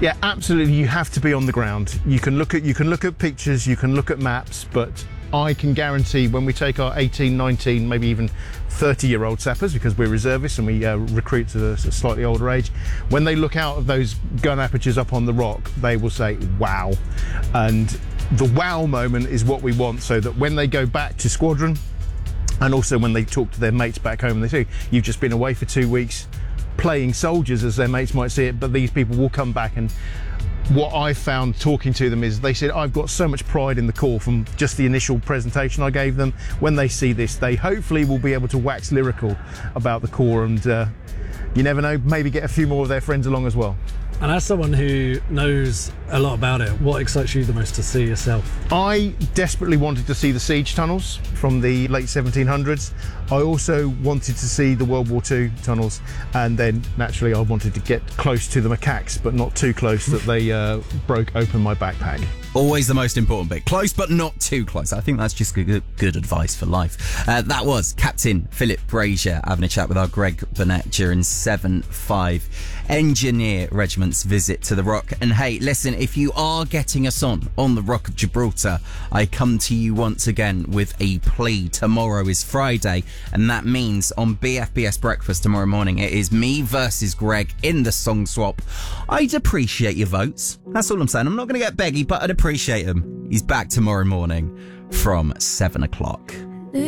Yeah, absolutely. You have to be on the ground. You can look at pictures, you can look at maps, but I can guarantee when we take our 18, 19, maybe even 30-year-old sappers, because we're reservists and we recruit to a slightly older age, when they look out of those gun apertures up on the rock, they will say, wow. And the wow moment is what we want, so that when they go back to squadron, and also when they talk to their mates back home, they say, you've just been away for 2 weeks playing soldiers, as their mates might see it, but these people will come back. And what I found talking to them is they said, I've got so much pride in the Corps from just the initial presentation I gave them. When they see this, they hopefully will be able to wax lyrical about the Corps, and you never know, maybe get a few more of their friends along as well. And as someone who knows a lot about it, what excites you the most to see yourself? I desperately wanted to see the siege tunnels from the late 1700s. I also wanted to see the World War II tunnels, and then naturally I wanted to get close to the macaques, but not too close that they broke open my backpack. Always the most important bit. Close, but not too close. I think that's just good advice for life. That was Captain Philip Brazier having a chat with our Greg Burnett during 7-5 Engineer Regiment's visit to the Rock. And hey, listen, if you are getting us on the Rock of Gibraltar, I come to you once again with a plea. Tomorrow is Friday, and that means on BFBS Breakfast tomorrow morning, it is me versus Greg in the song swap. I'd appreciate your votes. That's all I'm saying. I'm not going to get beggy, but I'd appreciate them. He's back tomorrow morning from 7 o'clock.